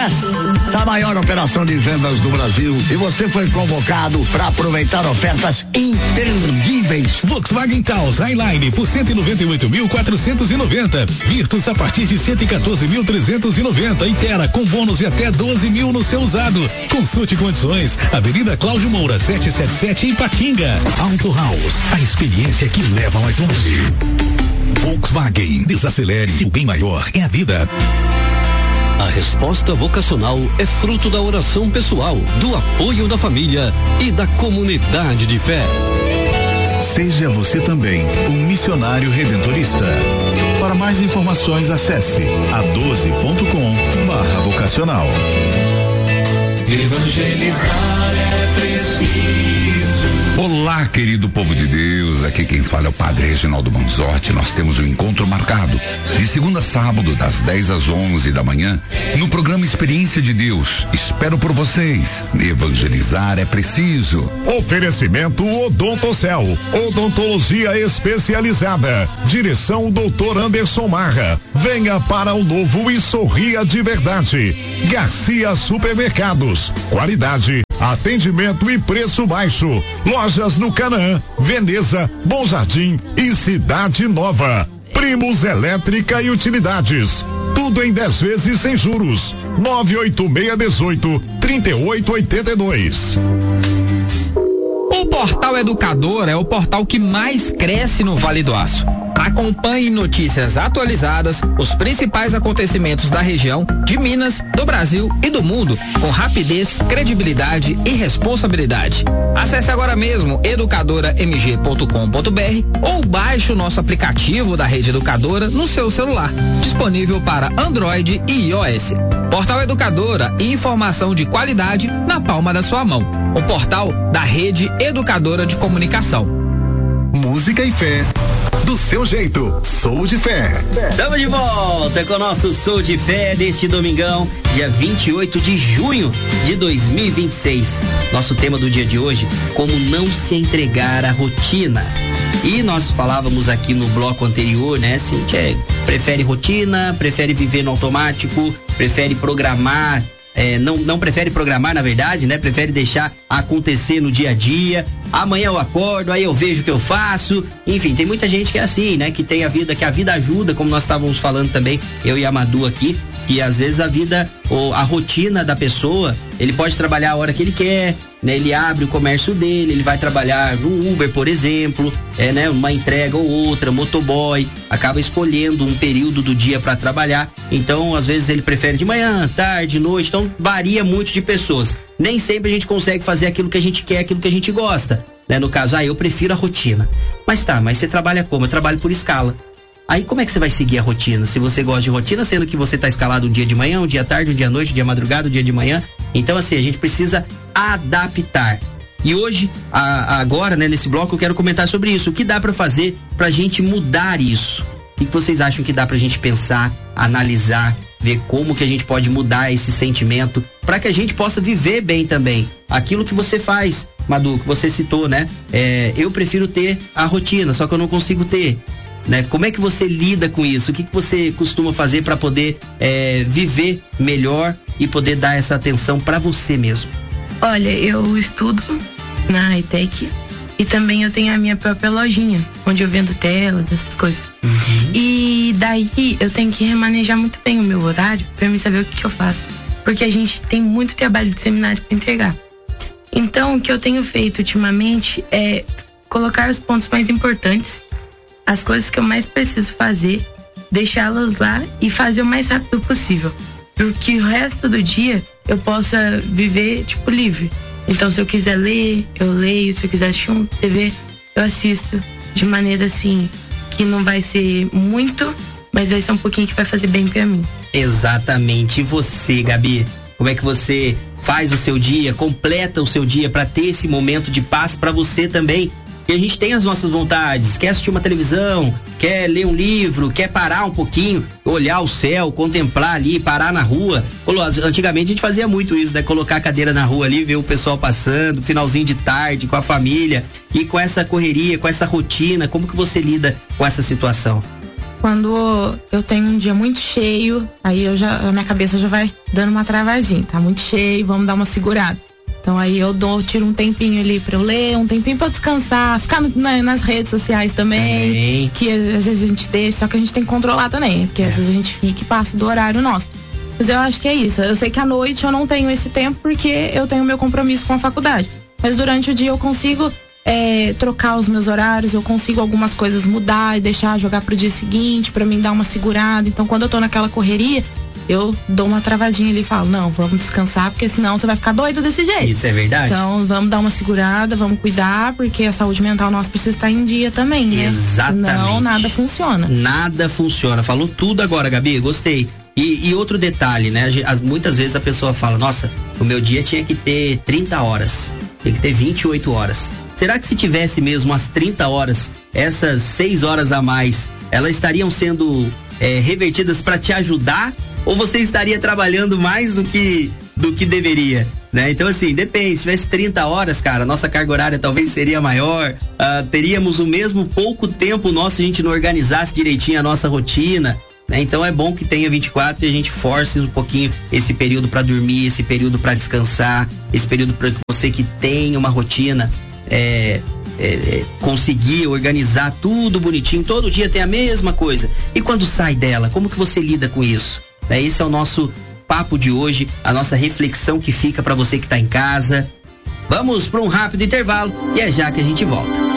Essa maior operação de vendas do Brasil e você foi convocado para aproveitar ofertas imperdíveis. Volkswagen Taos Highline por 198.490, Virtus a partir de 114.390 e Terra com bônus de até 12.000 no seu usado. Consulte condições. Avenida Cláudio Moura 777 em Patinga. Auto House, a experiência que leva mais longe. Volkswagen, desacelere, se o bem maior é a vida. A resposta vocacional é fruto da oração pessoal, do apoio da família e da comunidade de fé. Seja você também um missionário redentorista. Para mais informações, acesse a12.com/vocacional. Evangelizar é preciso. Olá, querido povo de Deus, aqui quem fala é o Padre Reginaldo Manzotti. Nós temos um encontro marcado de segunda a sábado, das 10 às 11 da manhã, no programa Experiência de Deus. Espero por vocês. Evangelizar é preciso. Oferecimento Odontocel, odontologia especializada. Direção Dr. Anderson Marra. Venha para o novo e sorria de verdade. Garcia Supermercados, qualidade, atendimento e preço baixo. Lojas no Canaã, Veneza, Bom Jardim e Cidade Nova. Primos Elétrica e Utilidades. Tudo em 10 vezes sem juros. 98618-3882. O Portal Educador é o portal que mais cresce no Vale do Aço. Acompanhe notícias atualizadas, os principais acontecimentos da região, de Minas, do Brasil e do mundo, com rapidez, credibilidade e responsabilidade. Acesse agora mesmo educadoramg.com.br ou baixe o nosso aplicativo da Rede Educadora no seu celular, disponível para Android e iOS. Portal Educadora, informação de qualidade na palma da sua mão. O portal da Rede Educadora de Comunicação. Música e fé. Do seu jeito, Sou de Fé. Estamos de volta com o nosso Sou de Fé deste domingão, dia 28 de junho de 2026. Nosso tema do dia de hoje, como não se entregar à rotina. E nós falávamos aqui no bloco anterior, né? Se a gente prefere rotina, prefere viver no automático, prefere programar. Não prefere programar, na verdade, né? Prefere deixar acontecer no dia a dia. Amanhã eu acordo, aí eu vejo o que eu faço. Enfim, tem muita gente que é assim, né? Que a vida ajuda, como nós estávamos falando também, eu e a Madu aqui, que às vezes a vida, ou a rotina da pessoa, ele pode trabalhar a hora que ele quer, né? Ele abre o comércio dele, ele vai trabalhar no Uber, por exemplo, né? Uma entrega ou outra, motoboy, acaba escolhendo um período do dia para trabalhar. Então, às vezes ele prefere de manhã, tarde, noite, então varia muito de pessoas. Nem sempre a gente consegue fazer aquilo que a gente quer, aquilo que a gente gosta, né? No caso, eu prefiro a rotina. Mas você trabalha como? Eu trabalho por escala. Aí como é que você vai seguir a rotina? Se você gosta de rotina, sendo que você está escalado um dia de manhã, um dia à tarde, um dia à noite, um dia à madrugada, um dia de manhã. Então, assim, a gente precisa adaptar. E hoje, agora, né, nesse bloco, eu quero comentar sobre isso. O que dá para fazer pra gente mudar isso? O que vocês acham que dá pra gente pensar, analisar, ver como que a gente pode mudar esse sentimento para que a gente possa viver bem também? Aquilo que você faz, Madu, que você citou, né? Eu prefiro ter a rotina, só que eu não consigo ter. Né? Como é que você lida com isso? O que você costuma fazer para poder viver melhor e poder dar essa atenção para você mesmo? Olha, eu estudo na Hightech e também eu tenho a minha própria lojinha, onde eu vendo telas, essas coisas. Uhum. E daí eu tenho que remanejar muito bem o meu horário para mim saber o que eu faço. Porque a gente tem muito trabalho de seminário para entregar. Então, o que eu tenho feito ultimamente é colocar os pontos mais importantes, as coisas que eu mais preciso fazer, deixá-las lá e fazer o mais rápido possível. Porque o resto do dia eu possa viver, livre. Então, se eu quiser ler, eu leio. Se eu quiser assistir uma TV, eu assisto. De maneira, assim, que não vai ser muito, mas vai ser um pouquinho que vai fazer bem pra mim. Exatamente. E você, Gabi? Como é que você faz o seu dia, completa o seu dia pra ter esse momento de paz pra você também? E a gente tem as nossas vontades, quer assistir uma televisão, quer ler um livro, quer parar um pouquinho, olhar o céu, contemplar ali, parar na rua. Antigamente a gente fazia muito isso, né? Colocar a cadeira na rua ali, ver o pessoal passando, finalzinho de tarde, com a família. E com essa correria, com essa rotina, como que você lida com essa situação? quando eu tenho um dia muito cheio, aí a minha cabeça já vai dando uma travadinha. Tá muito cheio, vamos dar uma segurada. Então aí eu tiro um tempinho ali pra eu ler, um tempinho pra descansar, ficar nas redes sociais também, que às vezes a gente deixa, só que a gente tem que controlar também, porque às vezes a gente fica e passa do horário nosso. Mas eu acho que é isso. Eu sei que à noite eu não tenho esse tempo porque eu tenho meu compromisso com a faculdade. Mas durante o dia eu consigo trocar os meus horários, eu consigo algumas coisas mudar e deixar jogar pro dia seguinte, pra mim dar uma segurada. Então quando eu tô naquela correria, eu dou uma travadinha ali e falo, não, vamos descansar, porque senão você vai ficar doido desse jeito. Isso é verdade. Então vamos dar uma segurada, vamos cuidar, porque a saúde mental nossa precisa estar em dia também, né? Exatamente. Senão nada funciona. Nada funciona. Falou tudo agora, Gabi, gostei. E outro detalhe, né? Muitas vezes a pessoa fala, nossa, o meu dia tinha que ter 30 horas, tinha que ter 28 horas. Será que se tivesse mesmo as 30 horas, essas 6 horas a mais, elas estariam sendo revertidas para te ajudar? Ou você estaria trabalhando mais do que deveria, né? Então assim, depende, se tivesse 30 horas, cara, nossa carga horária talvez seria maior, teríamos o mesmo pouco tempo nosso se a gente não organizasse direitinho a nossa rotina, né? Então é bom que tenha 24 e a gente force um pouquinho esse período para dormir, esse período para descansar, esse período para você que tem uma rotina, conseguir organizar tudo bonitinho, todo dia tem a mesma coisa. E quando sai dela, como que você lida com isso? Esse é o nosso papo de hoje, a nossa reflexão que fica para você que está em casa. Vamos para um rápido intervalo e é já que a gente volta.